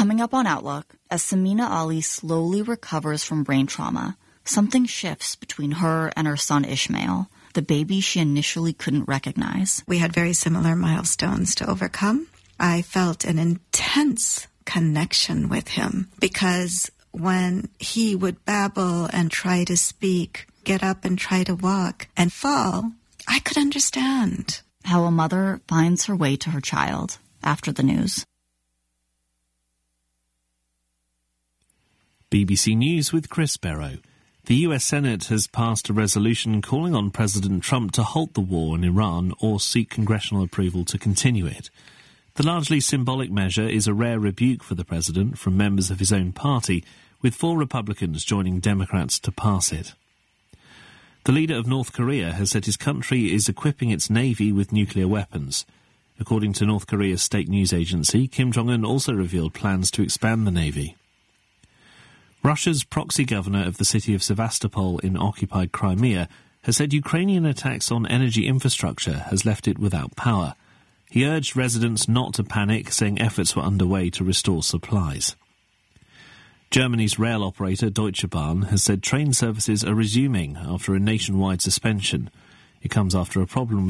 Coming up on Outlook, as Samina Ali slowly recovers from brain trauma, something shifts between her and her son Ishmael, the baby she initially couldn't recognize. We had very similar milestones to overcome. I felt an intense connection with him because when he would babble and try to speak, get up and try to walk and fall, I could understand. How a mother finds her way to her child after the news. BBC News with Chris Barrow. The US Senate has passed a resolution calling on President Trump to halt the war in Iran or seek congressional approval to continue it. The largely symbolic measure is a rare rebuke for the president from members of his own party, with 4 Republicans joining Democrats to pass it. The leader of North Korea has said his country is equipping its navy with nuclear weapons. According to North Korea's state news agency, Kim Jong-un also revealed plans to expand the navy. Russia's proxy governor of the city of Sevastopol in occupied Crimea has said Ukrainian attacks on energy infrastructure has left it without power. He urged residents not to panic, saying efforts were underway to restore supplies. Germany's rail operator Deutsche Bahn has said train services are resuming after a nationwide suspension. It comes after a problem with